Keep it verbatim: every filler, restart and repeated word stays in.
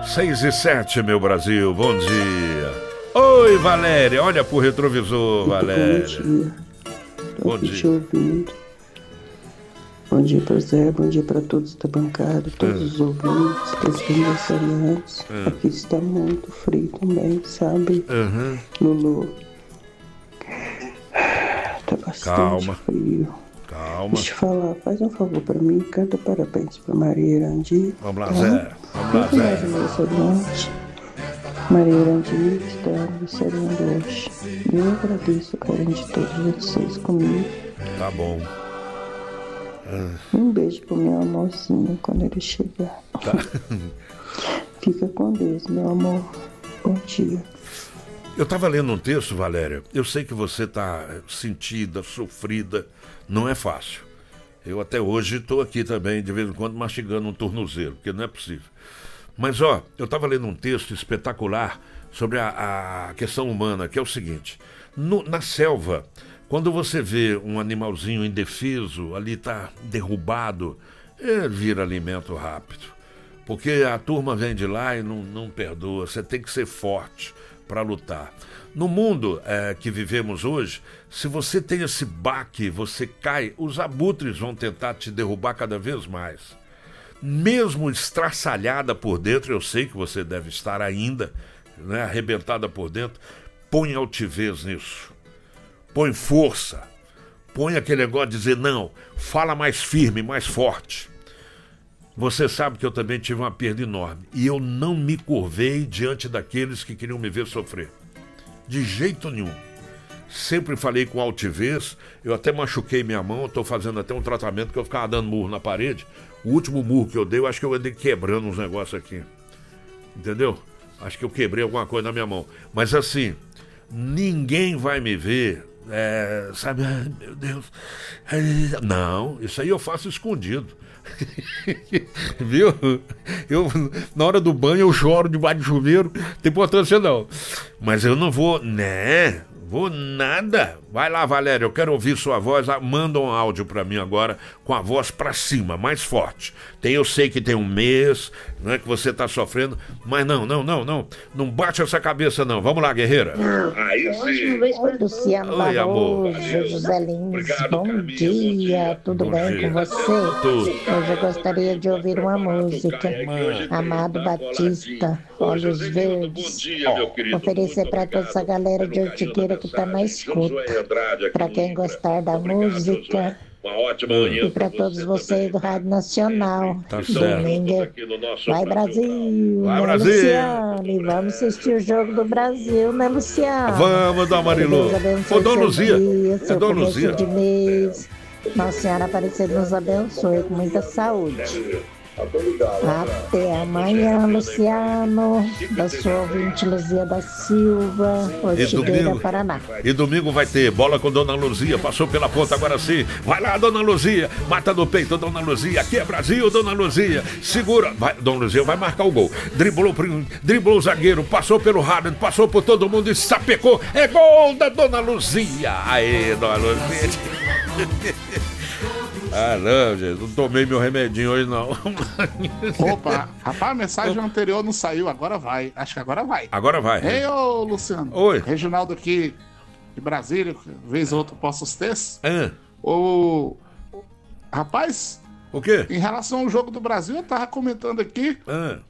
seis e sete, meu Brasil, bom dia. Oi, Valéria, olha pro retrovisor, Valéria. Bom dia. Tô Bom aqui dia. te ouvindo. Bom dia para Zé, bom dia para todos da bancada, todos os ouvintes, todos os aniversariantes. Hum. Aqui está muito frio também, sabe? Uhum. Lulu. Tá bastante Calma. frio. Calma. Deixa eu falar, faz um favor pra mim, canta parabéns pra Maria Irandi. Vamos lá, tá? Zé. Vamos lá, Muito mais Zé. aniversariante. Maria Irandi, que está aniversariando hoje. E eu agradeço o carinho de todos vocês comigo. Tá bom. Um beijo pro meu amorzinho quando ele chegar. Tá. Fica com Deus, meu amor. Bom dia. Eu estava lendo um texto, Valéria. Eu sei que você está sentida, sofrida. Não é fácil. Eu até hoje estou aqui também, de vez em quando, mastigando um tornozelo, porque não é possível. Mas, ó, eu estava lendo um texto espetacular sobre a, a questão humana, que é o seguinte. No, na selva, quando você vê um animalzinho indefeso, ali está derrubado, é, vira alimento rápido. Porque a turma vem de lá e não, não perdoa. Você tem que ser forte para lutar. No mundo é, que vivemos hoje, se você tem esse baque, você cai, os abutres vão tentar te derrubar cada vez mais. Mesmo estraçalhada por dentro, eu sei que você deve estar ainda, né, arrebentada por dentro, põe altivez nisso. Põe força. Põe aquele negócio de dizer, não, fala mais firme, mais forte. Você sabe que eu também tive uma perda enorme. E eu não me curvei diante daqueles que queriam me ver sofrer. De jeito nenhum. Sempre falei com altivez. Eu até machuquei minha mão. Estou fazendo até um tratamento que eu ficava dando murro na parede. O último murro que eu dei, eu acho que eu andei quebrando uns negócios aqui. Entendeu? Acho que eu quebrei alguma coisa na minha mão. Mas assim, ninguém vai me ver, é, sabe? Ai, meu Deus. Não, isso aí eu faço escondido. Viu? Eu, na hora do banho eu choro debaixo de chuveiro, não tem importância não. Mas eu não vou, né? Vou nada. Vai lá, Valéria, eu quero ouvir sua voz. Manda um áudio pra mim agora com a voz pra cima, mais forte. Tem, eu sei que tem um mês, né, que você tá sofrendo, mas não, não, não, não. Não bate essa cabeça não. Vamos lá, guerreira. Aí sim. Oi, Luciano Oi, amor. Barroso, José Lins, Obrigado, bom Carminha. dia, tudo Bom bem dia. com você? Tudo. Hoje eu gostaria de ouvir uma música, Amado Batista, Olhos Verdes, oferecer para toda essa galera de Ortigueira que está na escuta, para quem gostar da música. Uma ótima manhã E para todos vocês do Rádio Nacional. Tá certo. Domingo. Vai Brasil! Vai, né, Brasil! Luciano? E vamos assistir o jogo do Brasil, né, Luciano? Vamos, Dona Marilu. Deus abençoe Ô, Dona seu Luzia. dia, É seu Dona começo Luzia. de mês. Nossa Senhora Aparecida nos abençoe com muita saúde. Até amanhã, Luciano, da sua ouvinte Luzia da Silva, E Ortigueira, domingo, Paraná. e domingo vai ter bola com Dona Luzia. Passou pela ponta agora sim. Vai lá, Dona Luzia. Mata no peito, Dona Luzia. Aqui é Brasil, Dona Luzia. Segura. Vai, Dona Luzia vai marcar o gol. Driblou, driblou o zagueiro. Passou pelo Harden. Passou por todo mundo e sapecou. É gol da Dona Luzia. Aê, Dona Luzia. Ah, não, gente. Não tomei meu remedinho hoje, não. Opa, rapaz, a mensagem anterior não saiu, agora vai. Acho que agora vai. Agora vai. Ei, ô Luciano. Oi. Reginaldo aqui de Brasília, vez ou outra posso os textos. Ah, Ô, rapaz, o quê? em relação ao jogo do Brasil, eu tava comentando aqui Ah,